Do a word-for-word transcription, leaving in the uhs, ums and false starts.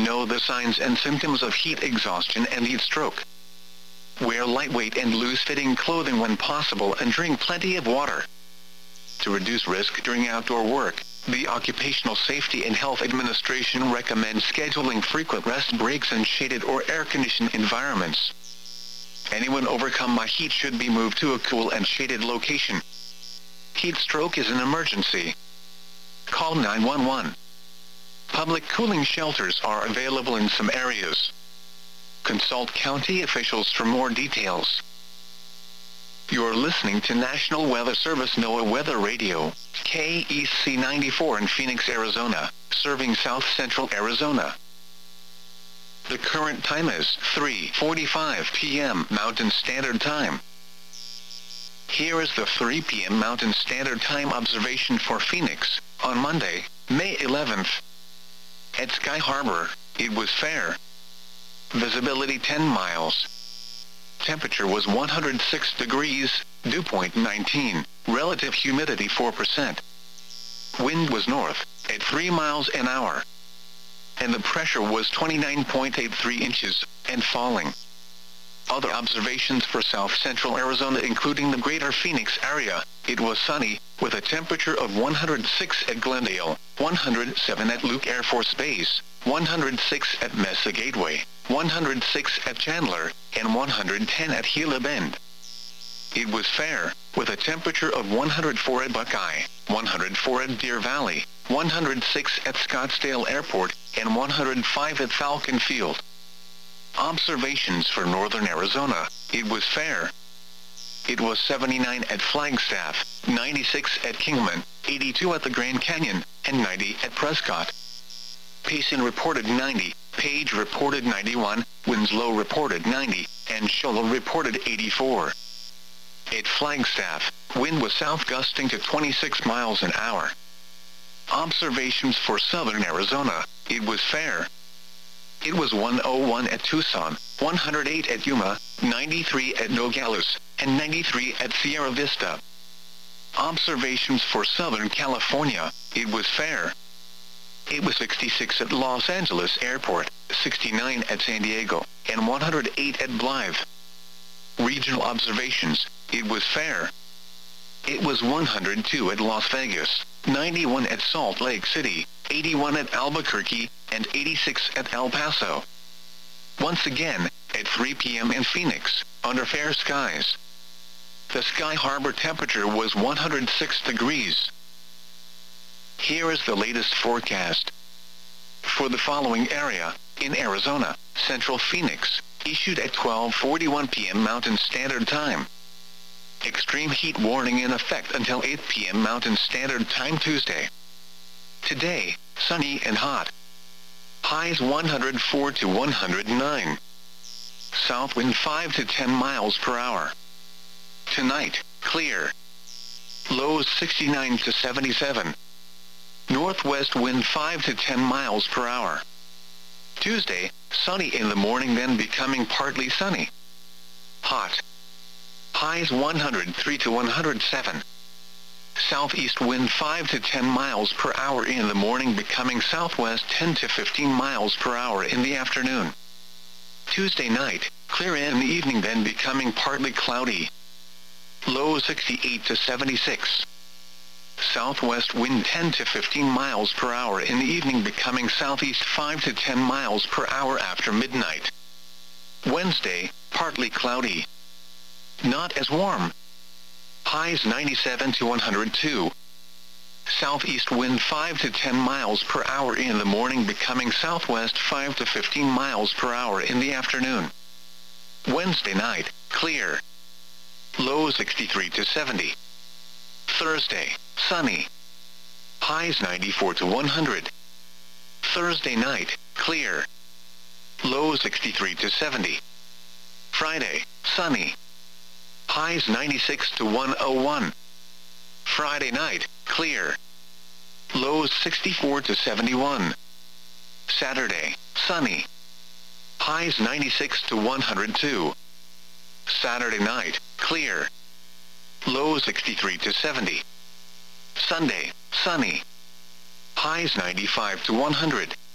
know the signs and symptoms of heat exhaustion and heat stroke. Wear lightweight and loose-fitting clothing when possible and drink plenty of water. To reduce risk during outdoor work, the Occupational Safety and Health Administration recommends scheduling frequent rest breaks in shaded or air-conditioned environments. Anyone overcome by heat should be moved to a cool and shaded location. Heat stroke is an emergency. Call nine one one. Public cooling shelters are available in some areas. Consult county officials for more details. You're listening to National Weather Service NOAA Weather Radio, K E C ninety-four in Phoenix, Arizona, serving south central Arizona. The current time is three forty-five p m Mountain Standard Time. Here is the three p m Mountain Standard Time observation for Phoenix, on Monday, May eleventh. At Sky Harbor, it was fair. Visibility ten miles. Temperature was one hundred six degrees, dew point nineteen, relative humidity four percent. Wind was north, at three miles an hour. And the pressure was twenty-nine point eight three inches, and falling. Other observations for south central Arizona including the greater Phoenix area, it was sunny, with a temperature of one hundred six at Glendale, one hundred seven at Luke Air Force Base, one hundred six at Mesa Gateway, one hundred six at Chandler, and one hundred ten at Gila Bend. It was fair, with a temperature of one hundred four at Buckeye, one hundred four at Deer Valley, one hundred six at Scottsdale Airport, and one hundred five at Falcon Field. Observations for northern Arizona, it was fair. It was seventy-nine at Flagstaff, ninety-six at Kingman, eighty-two at the Grand Canyon, and ninety at Prescott. Payson reported ninety, Page reported ninety-one, Winslow reported ninety, and Shoal reported eighty-four. At Flagstaff, wind was south gusting to twenty-six miles an hour. Observations for southern Arizona, it was fair. It was one oh one at Tucson, one hundred eight at Yuma, ninety-three at Nogales, and ninety-three at Sierra Vista. Observations for Southern California, it was fair. It was sixty-six at Los Angeles Airport, sixty-nine at San Diego, and one hundred eight at Blythe. Regional observations, it was fair. It was one hundred two at Las Vegas, ninety-one at Salt Lake City, eighty-one at Albuquerque, and eighty-six at El Paso. Once again, at three p m in Phoenix, under fair skies. The Sky Harbor temperature was one hundred six degrees. Here is the latest forecast. For the following area, in Arizona, Central Phoenix, issued at twelve forty-one p m Mountain Standard Time. Extreme heat warning in effect until eight p m Mountain Standard Time Tuesday. Today, sunny and hot. Highs one hundred four to one hundred nine. South wind five to ten miles per hour. Tonight, clear. Lows sixty-nine to seventy-seven. Northwest wind five to ten miles per hour. Tuesday, sunny in the morning then becoming partly sunny. Hot. Highs one hundred three to one hundred seven. Southeast wind five to ten miles per hour in the morning becoming southwest ten to fifteen miles per hour in the afternoon. Tuesday night, clear in the evening then becoming partly cloudy. Low sixty-eight to seventy-six. Southwest wind ten to fifteen miles per hour in the evening becoming southeast five to ten miles per hour after midnight. Wednesday, partly cloudy. Not as warm. Highs ninety-seven to one hundred two. Southeast wind five to ten miles per hour in the morning becoming southwest five to fifteen miles per hour in the afternoon. Wednesday night, clear. Low sixty-three to seventy. Thursday, sunny. Highs ninety-four to one hundred. Thursday night, clear. Low sixty-three to seventy. Friday, sunny. Highs ninety-six to one oh one. Friday night, clear. Lows sixty-four to seventy-one. Saturday, sunny. Highs ninety-six to one hundred two. Saturday night, clear. Low sixty-three to seventy. Sunday, sunny. Highs ninety-five to one hundred.